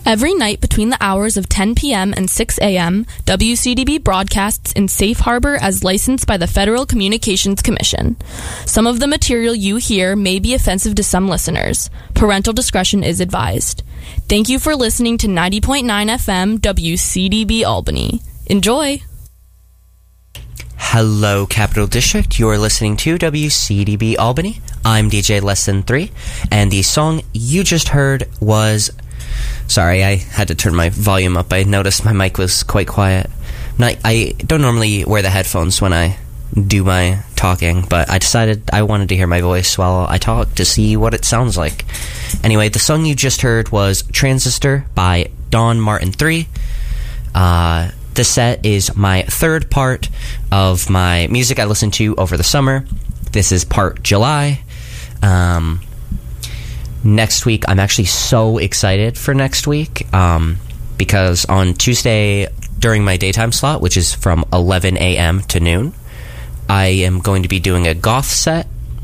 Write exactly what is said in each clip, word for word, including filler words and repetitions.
Every night between the hours of ten p.m. and six a.m., W C D B broadcasts in safe harbor as licensed by the Federal Communications Commission. Some of the material you hear may be offensive to some listeners. Parental discretion is advised. Thank you for listening to ninety point nine F M W C D B Albany. Enjoy! Hello, Capital District. You're listening to W C D B Albany. I'm D J Less Than Three, and the song you just heard was... Sorry, I had to turn my volume up. I noticed my mic was quite quiet. Not, I don't normally wear the headphones when I do my talking, but I decided I wanted to hear my voice while I talk to see what it sounds like. Anyway, the song you just heard was Transistor by Don Martin three. Uh... The set is my third part of my music I listened to over the summer. This is part July. Um, next week, I'm actually so excited for next week um, because on Tuesday during my daytime slot, which is from eleven a.m. to noon, I am going to be doing a goth set,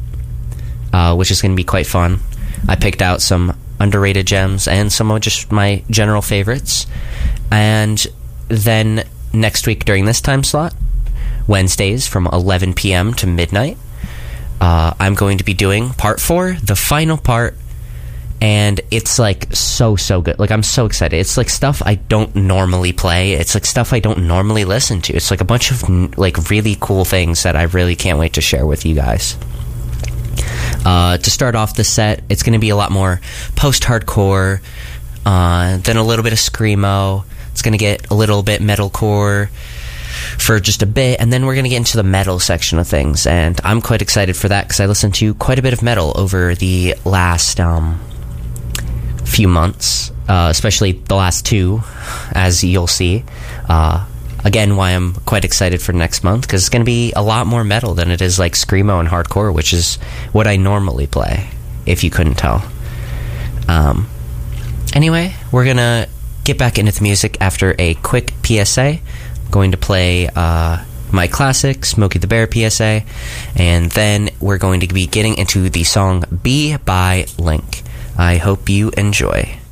uh, which is going to be quite fun. I picked out some underrated gems and some of just my general favorites. And then next week during this time slot, Wednesdays from eleven p.m. to midnight, uh, I'm going to be doing part four, the final part, and it's like so, so good. Like, I'm so excited. It's like stuff I don't normally play. It's like stuff I don't normally listen to. It's like a bunch of like really cool things that I really can't wait to share with you guys. Uh, to start off the set, it's going to be a lot more post-hardcore, uh, then a little bit of screamo. It's going to get a little bit metalcore for just a bit, and then we're going to get into the metal section of things, and I'm quite excited for that because I listened to quite a bit of metal over the last um, few months, uh, especially the last two, as you'll see. Uh, again, why I'm quite excited for next month, because it's going to be a lot more metal than it is like screamo and hardcore, which is what I normally play, if you couldn't tell. Um, anyway, we're going to get back into the music after a quick P S A. I'm going to play uh, my classic, Smokey the Bear P S A, and then we're going to be getting into the song B by Link. I hope you enjoy.